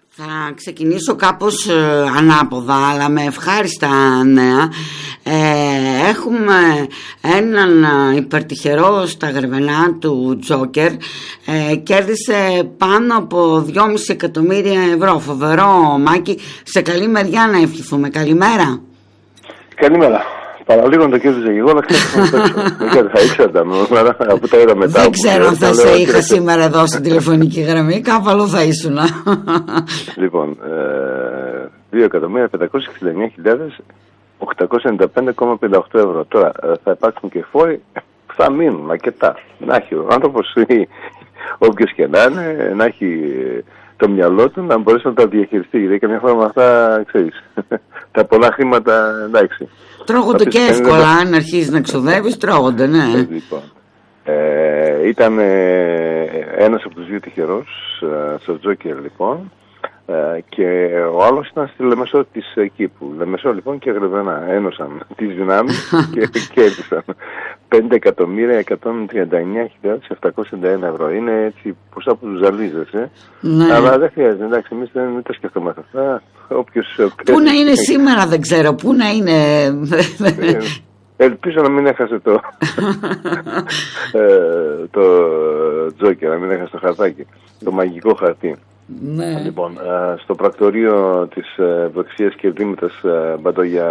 Θα ξεκινήσω κάπως ανάποδα, αλλά με ευχάριστα νέα. Έχουμε έναν υπερτυχερό στα Γρεβενά του Τζόκερ. Κέρδισε πάνω από 2,5 εκατομμύρια ευρώ. Φοβερό, Μάκη. Σε καλή μεριά να ευχηθούμε. Καλημέρα. Καλημέρα. Παραλίγο να το κέρδιζα και εγώ, αλλά θα ήξερα από τα είδα μετά. Δεν ξέρω αν θα σε είχα σήμερα εδώ στην τηλεφωνική γραμμή, κάπου αλλού θα ήσουν. Λοιπόν, 2.569.895,58 ευρώ. Τώρα θα υπάρξουν και φόροι, θα μείνουν αρκετά. Να έχει ο άνθρωπος, όποιος και να είναι, να έχει το μυαλό του να μπορέσει να τα διαχειριστεί. Γιατί καμιά φορά με αυτά, ξέρεις, τα πολλά χρήματα, εντάξει. Τρώγονται και εύκολα, αν αρχίζει να ξοδεύεις, τρώγονται, ναι. Λοιπόν, ήταν ένας από τους δύο τυχερός στο Τζόκερ, λοιπόν, και ο άλλος ήταν στη Λεμεσό της Κήπου. Λεμεσό, λοιπόν, και Γρεβενά ένωσαν τις δυνάμεις και κέρδισαν 5.139.701 ευρώ. Είναι έτσι ποσά που τους ζαλίζεις, ναι. Αλλά δεν χρειάζεται, εντάξει, εμείς δεν τα σκεφτόμαστε αυτά. Πού να είναι σήμερα, δεν ξέρω, πού να είναι. Ελπίζω να μην έχασε το Τζόκερ, να μην έχασε το χαρτάκι, το μαγικό χαρτί. Ναι. Λοιπόν, στο πρακτορείο της Ευδοξίας και Δήμητας Μπαντόγια,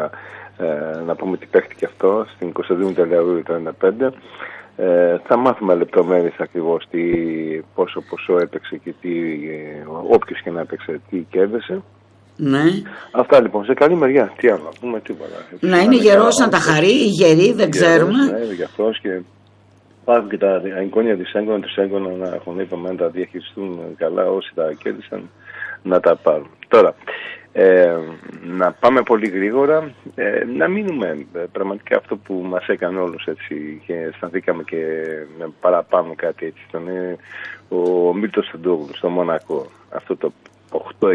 να πούμε τι παίχτηκε αυτό, στην Κωνσταντίνου Τελειαρού το 95. Θα μάθουμε λεπτομέρειες ακριβώς πόσο έπαιξε και όποιος και να έπαιξε τι κέρδισε. Ναι. Αυτά λοιπόν, σε καλή μεριά, τι άλλο, πούμε τίποτα. Να είναι γερός, να τα χαρεί, γεροί, δεν ξέρουμε. Ναι, γι' αυτός και υπάρχουν και τα εγγόνια της έγκωνα να έχουν, είπαμε, να τα διαχειριστούν καλά, όσοι τα κέρδισαν να τα πάρουν. Τώρα, να πάμε πολύ γρήγορα, να μείνουμε πραγματικά αυτό που μας έκανε όλους έτσι και αισθανθήκαμε και παραπάνω κάτι έτσι, ήταν ο Μίλτος Τεντόγλου στο Μονακό. Αυτό το 861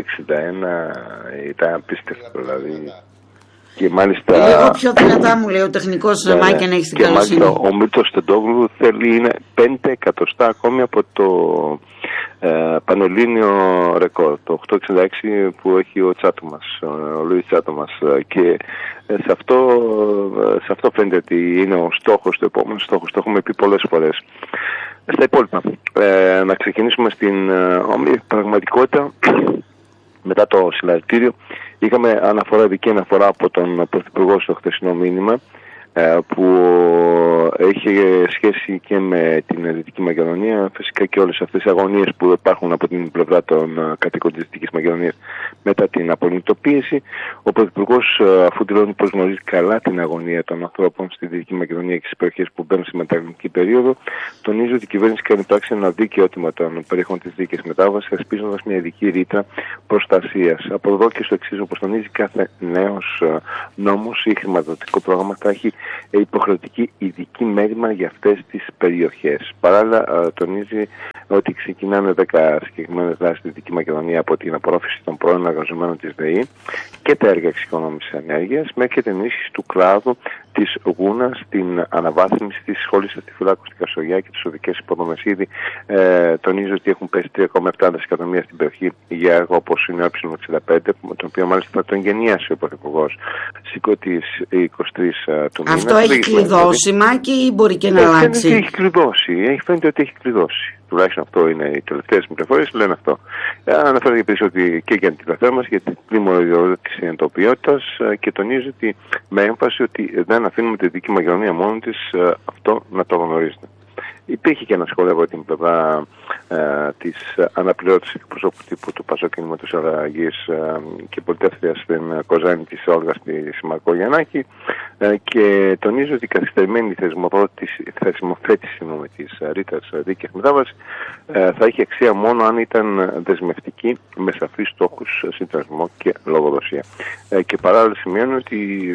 ήταν απίστευτο, δηλαδή. Και μάλιστα. Λίγο πιο δυνατά μου λέει ο τεχνικός, Μάκη, αν έχεις την καλοσύνη. Και μάλιστα ο Μίλτος Τεντόγλου θέλει, είναι 5 εκατοστά ακόμη από το πανελλήνιο ρεκόρ, το 866 που έχει ο Τσάτομας, ο Λουίς Τσάτομας, και σε αυτό φαίνεται ότι είναι ο στόχος, το επόμενο στόχος, το έχουμε πει πολλές φορές. Στα υπόλοιπα, να ξεκινήσουμε στην πραγματικότητα. Μετά το συλλαλητήριο είχαμε ειδική αναφορά από τον Πρωθυπουργό στο χθεσινό μήνυμα, που έχει σχέση και με την Δυτική Μακεδονία, φυσικά και όλες αυτές τις αγωνίες που υπάρχουν από την πλευρά των κατοίκων της Δυτικής Μακεδονίας μετά την απολυτοποίηση. Ο Πρωθυπουργός, αφού δηλώνει πως γνωρίζει καλά την αγωνία των ανθρώπων στη Δυτική Μακεδονία και στις περιοχές που μπαίνουν στη μεταγενική περίοδο, τονίζει ότι η κυβέρνηση κάνει πράξη ένα δίκαιο αίτημα των περιοχών της δίκαιης μετάβασης, θεσπίζοντας μια ειδική ρήτρα προστασίας. Από εδώ και στο εξής, όπως τονίζει, κάθε νέος νόμος ή χρηματοδοτικό πρόγραμμα θα έχει υποχρεωτική ειδική μέρημνα για αυτές τις περιοχές. Παράλληλα, τονίζει ότι ξεκινάνε 10 συγκεκριμένες δράσεις στη Δυτική Μακεδονία, από την απορρόφηση των πρώην εργαζομένων της ΔΕΗ και τα έργα εξοικονόμησης ενέργειας, μέχρι και την ενίσχυση του κλάδου της Γούνας, την αναβάθμιση της σχολής αστιφυλάκου στην Κασογιά και τις οδικές υποδομές. Ήδη τονίζει ότι έχουν πέσει 3,7 δισεκατομμύρια στην περιοχή για έργα όπως είναι ο Ε65, το οποίο μάλιστα θα το εγγενιάσει ο Πρωθυπουργός στις 23 του μήνα. Αυτό έχει κλειδώσει, Μάκη, ή μπορεί και να αλλάξει? Έχει κλειδώσει, φαίνεται ότι έχει κλειδώσει. Τουλάχιστον αυτό είναι οι τελευταίες μου πληροφορίες, λένε αυτό. Αναφέρεται επίσης ότι και για την πλατφόρμα μας, για την πλημμυριοδότηση εντοπιότητας, και τονίζει ότι με έμφαση ότι δεν αφήνουμε τη Δυτική Μακεδονία μόνη της αυτό να το γνωρίζετε. Υπήρχε και ένα σχόλιο από την πλευρά της αναπληρώτησης εκπροσώπου τύπου του Πασόκ Κινήματος Αλλαγής και πολιτεύθερας στην Κοζάνη της Όλγας στη Σιμακό Γιαννάκη, και τονίζει ότι η καθυστερημένη θεσμοθέτηση της ρήτρας δίκαιης μετάβασης θα είχε αξία μόνο αν ήταν δεσμευτική με σαφείς στόχους, συντονισμό και λογοδοσία. Και παράλληλα σημειώνει ότι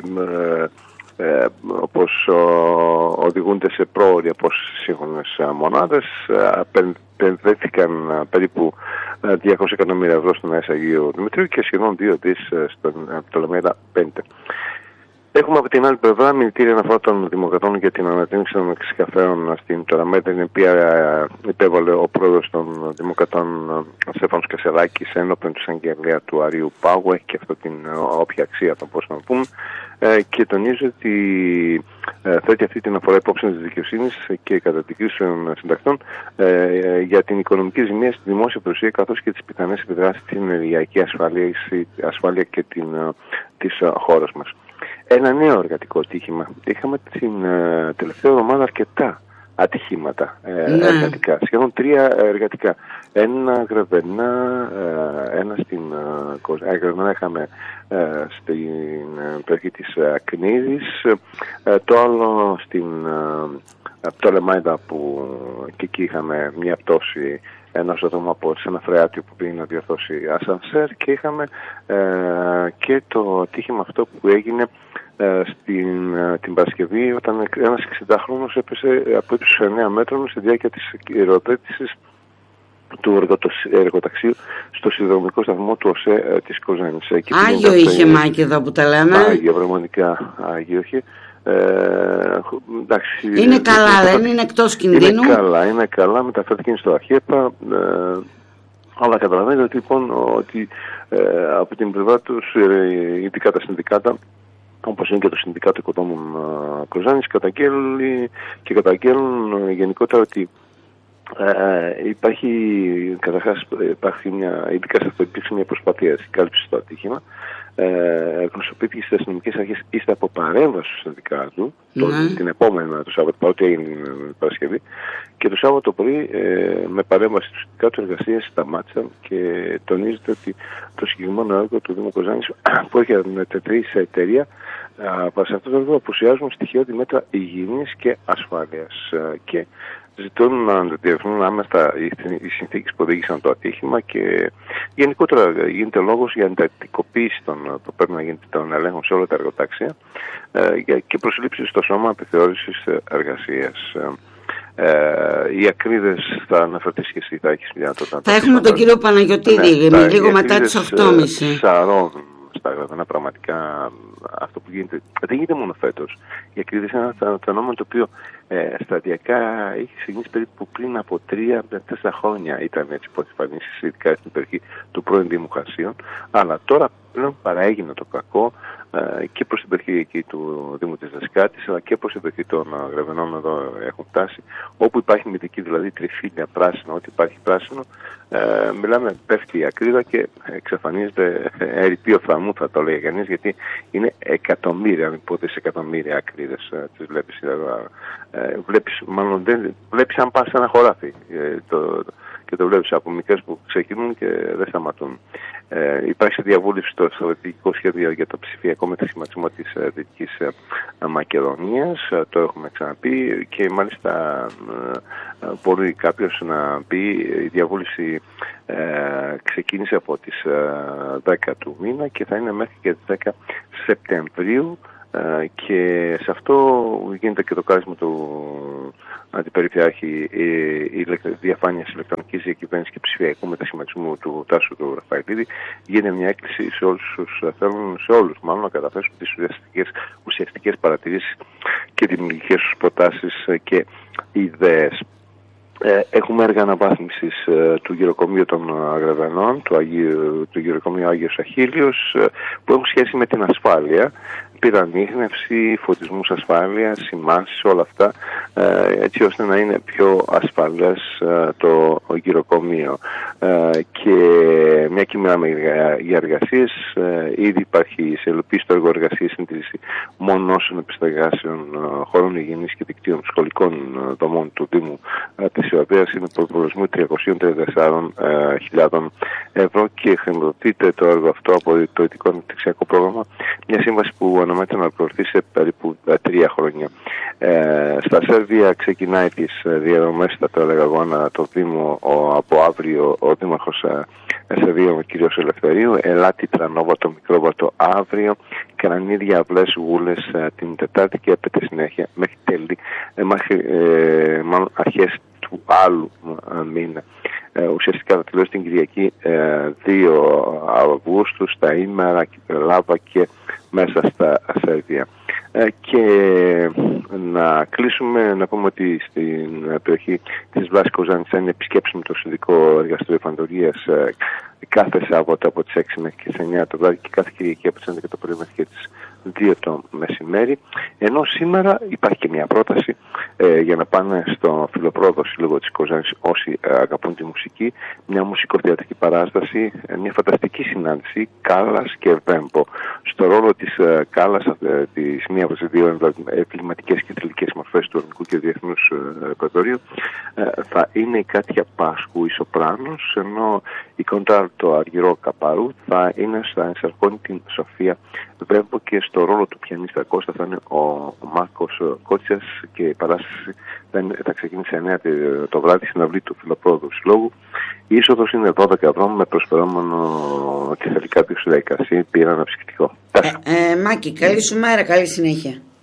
όπως οδηγούνται σε πρόορια απόσταση σύγχρονες μονάδες, επενδύθηκαν περίπου 200 εκατομμύρια ευρώ στον Αίας Αγίου Δημητρίου και σχεδόν 2 δις στον Πτολεμαίδα 5. Έχουμε από την άλλη πλευρά μηνυτήρια αναφορά των Δημοκρατών για την ανατίμηση των εξκαφέων στην Τωραμέτρη, την οποία υπέβαλε ο πρόεδρος των Δημοκρατών Στέφανος Κασελάκης ένωπεν του εισαγγελέα του Αρείου Πάγου. Έχει και αυτό την όποια αξία, θα μπορούσαμε να πούμε, και τονίζει ότι θέτει αυτή την αφορά υπόψη της δικαιοσύνης και κατά την κρίση των συντακτών για την οικονομική ζημία στη δημόσια περιουσία, καθώς και τις πιθανές επιδράσεις στην ενεργειακή ασφάλεια και της χώρας μας. Ένα νέο εργατικό ατύχημα. Είχαμε την τελευταία εβδομάδα αρκετά ατυχήματα εργατικά. Σχεδόν 3 εργατικά. Ένα Γρεβενά, ένα στην Γρεβενά είχαμε στην περιοχή της Ακνίδης, το άλλο στην Πτολεμάιδα, που και εκεί είχαμε μια πτώση ενός ατόμου από ένα φρεάτιο που πήγε να διορθώσει ασανσέρ, και είχαμε και το ατύχημα αυτό που έγινε την Παρασκευή, όταν ένας 60χρονος έπεσε από ύψους 9 μέτρων στη διάρκεια της χειροτέτησης του εργοταξίου στο σιδηροδρομικό σταθμό του ΟΣΕ της Κοζάνης. Άγιο είχε, Μάκη, εδώ που τα λέμε. Άγιο, πραγματικά Άγιο είχε. Εντάξει, είναι καλά, δεν είναι εκτός κινδύνου. Είναι καλά, μεταφέρθηκε στο ΑΧΕΠΑ. Αλλά καταλαβαίνετε ότι, λοιπόν, ότι από την πλευρά τους, ειδικά τα συνδικάτα, όπως είναι και το Συνδικάτο Οικοδόμων Κοζάνης, καταγγέλνουν γενικότερα ότι υπάρχει μια προσπάθεια συγκάλυψης στο ατύχημα. Εκπροσωπήθηκε στις αστυνομικές αρχές ύστερα από παρέμβαση του συνδικάτου την επόμενη το Σάββατο, παρότι έγινε την Παρασκευή, και το Σάββατο πρωί με παρέμβαση του Συνδικάτου Εργασίας σταμάτησαν, και τονίζεται ότι το συγκεκριμένο έργο του Δήμου Κοζάνης που έχει ανατετρήσει σε εταιρεία, σε αυτό το έργο απουσιάζουν στοιχειώδη μέτρα υγιεινής και ασφάλειας, και ζητούν να διευκρινιστούν άμεσα οι συνθήκες που οδήγησαν το ατύχημα, και γενικότερα γίνεται λόγος για εντατικοποίηση που πρέπει να γίνεται των ελέγχων σε όλα τα εργοτάξια και προσλήψεις στο σώμα επιθεώρησης εργασίας. Οι ακρίδες θα αναφερθείς και εσύ, θα έχεις μια τότε. Θα έχουμε τον κύριο Παναγιωτίδη λίγο μετά τις 8.30. Σαρώνουν στα Γρεβενά, πραγματικά αυτό που γίνεται. Δεν γίνεται μόνο φέτος. Η ακρίδες είναι ένα φαινόμενο το οποίο σταδιακά έχει ξεκινήσει περίπου πριν από 3-4 χρόνια. Ήταν έτσι που εμφανίσεις, ειδικά στην περιοχή του πρώην Δήμου Χασίων. Αλλά τώρα πλέον παραέγινε το κακό και προς την περιοχή εκεί του Δήμου της Δασκάτης, αλλά και προς την περιοχή των Γρεβενών εδώ έχουν φτάσει. Όπου υπάρχει μυθική, δηλαδή τριφύλια πράσινο, ό,τι υπάρχει πράσινο, μιλάμε, πέφτει η ακρίδα και εξαφανίζεται ερειπείο φθαμού, θα το λέει κανείς, γιατί είναι εκατομμύρια, αν μην πω δισεκατομμύρια ακρίδες τις βλέπεις. Βλέπεις αν πας σε ένα χωράφι και το βλέπεις από μικρές που ξεκινούν και δεν σταματούν. Υπάρχει διαβούλευση στο στρατηγικό σχέδιο για το ψηφιακό μετασχηματισμό της Δυτικής Μακεδονίας, το έχουμε ξαναπεί, και μάλιστα μπορεί κάποιος να πει η διαβούλευση ξεκίνησε από τις 10 του μήνα και θα είναι μέχρι και τις 10 Σεπτεμβρίου, και σε αυτό γίνεται και το κάλεσμα του Αντιπεριφερειάρχη διαφάνειας ηλεκτρονικής διακυβέρνησης και ψηφιακού μετασχηματισμού του Τάσου του Ραφαηλίδη. Γίνεται μια έκκληση σε όλους τους θέλουν, να καταθέσουν τις ουσιαστικές παρατηρήσεις και δημιουργικές τους προτάσεις και ιδέες. Έχουμε έργα αναβάθμισης του γυροκομείου των Γρεβενών, του γυροκομείου Άγιος Αχίλιος, που έχουν σχέση με την ασφάλεια, πυρανίχνευση, φωτισμούς ασφάλειας, σημάνσεις, όλα αυτά, έτσι ώστε να είναι πιο ασφαλές το γυροκομείο. Και μια και μιλάμε για εργασίες, ήδη υπάρχει σε υλοποίηση το έργο εργασίας συντήρηση μονώσεων επιστεργάσεων χώρων υγιεινής και δικτύων σχολικών δομών του Δήμου της Ιωδέας. Είναι προπολογισμού 334.000 ευρώ και χρηματοδοτείται το έργο αυτό από το Ειδικό Αναπτυξιακό Πρόγραμμα, μια σύμβαση που αναμένεται να ολοκληρωθεί σε περίπου 3 χρόνια. Στα Σέρβια ξεκινάει τις διαδρομές, θα το έλεγα εγώ, το Δήμο από αύριο ο Δήμαρχος Σερβίων, ο κ. Ελευθερίου, Ελάτι Τρανόβα το Μικρόβατο αύριο, Κρανίδια Αυλές Γούλες την Τετάρτη και έπεται συνέχεια μέχρι μάλλον αρχές του άλλου μήνα. Ουσιαστικά θα τελειώσει την Κυριακή 2 Αυγούστου στα Ήμερα, Κυπρελάβα και μέσα στα Σέρβια. Και να κλείσουμε, να πούμε ότι στην περιοχή της Βλάσης Κοζάνης θα είναι επισκέψιμο το Συνδικό Εργαστήριο Φαντορίας κάθε Σάββατο από τις 6 μέχρι τις 9 το βράδυ και κάθε Κυριακή από τις 11 το πρωί μέχρι και τις 2 το μεσημέρι. Ενώ σήμερα υπάρχει και μια πρόταση για να πάνε στο Φιλοπρόδο Σύλλογο της Κοζάνης όσοι αγαπούν τη μουσική, μια μουσικοθεατρική παράσταση, μια φανταστική συνάντηση Κάλλας και Βέμπο. Στο ρόλο της Κάλλας, της μία από τις δύο εμβληματικές και θηλυκές μορφές του ελληνικού και διεθνούς ρεπερτορίου, θα είναι η Κάτια Πάσχου, η σοπράνος, ενώ η κοντάρτο Αργυρό Καπαρού θα είναι στα ενσαρκώνει την Σοφία Βέμπο και στο ρόλο του πιανίστα Κώστα θα είναι ο Μάρκος Κότσιας και η παράσταση θα ξεκινήσει 9 το βράδυ στην αυλή του Φιλοπρόδου Συλλόγου. Η είσοδος είναι 12 ευρώ με προσφερόμενο τη θελικά του διαδικασία πήρα ένα ψυχτικό. Μάκη, καλή σου μέρα, καλή συνέχεια.